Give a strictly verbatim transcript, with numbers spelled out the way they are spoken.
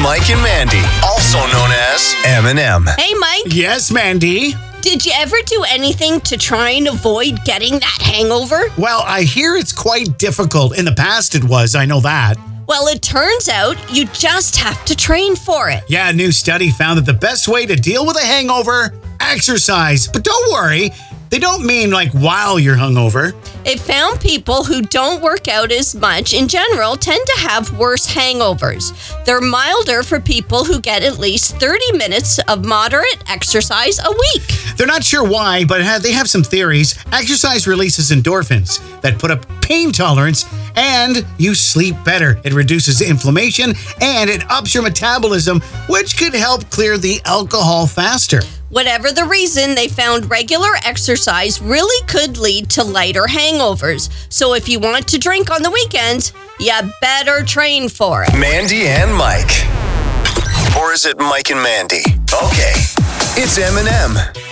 Mike and Mandy, also known as M and M. Hey, Mike. Yes, Mandy. Did you ever do anything to try and avoid getting that hangover? Well, I hear it's quite difficult. In the past it was, I know that. Well, it turns out you just have to train for it. Yeah, a new study found that the best way to deal with a hangover, exercise. But don't worry, they don't mean like while you're hungover. It found people who don't work out as much in general tend to have worse hangovers. They're milder for people who get at least thirty minutes of moderate exercise a week. They're not sure why, but ha- they have some theories. Exercise releases endorphins that put up pain tolerance, and you sleep better. It reduces inflammation, and it ups your metabolism, which could help clear the alcohol faster. Whatever the reason, they found regular exercise really could lead to lighter hangovers. So if you want to drink on the weekends, you better train for it. Mandy and Mike. Or is it Mike and Mandy? Okay, it's M and M.